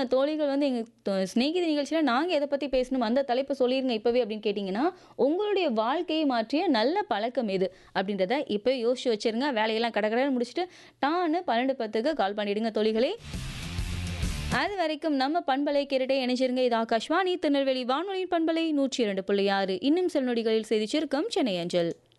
பேசின தோழிகள் வந்து எங்க சிநேகிதி நிகழ்ச்சியில நாங்க எத பத்தி பேசணும் அந்த தலைப்ப சொல்லிருங்க இப்பவே அப்படின்னு கேட்டீங்கன்னா, உங்களுடைய வாழ்க்கையை மாற்றிய நல்ல பழக்கம் எது? அப்படின்றத இப்பவே யோசிச்சு வச்சுருங்க. வேலையெல்லாம் கடகடன்னு முடிச்சுட்டு டான்னு 12:10க்கு கால் பண்ணிடுங்க தோழிகளே. அதுவரைக்கும் நம்ம பண்பலை கேட்டுட்டே இணைஞ்சிருங்க. இது ஆகாஷ்வாணி திருநெல்வேலி வானொலியின் பண்பலை 102.6. இன்னும் சில நொடிகளில் செய்திச் சுருக்கம் சென்னை அஞ்சல்.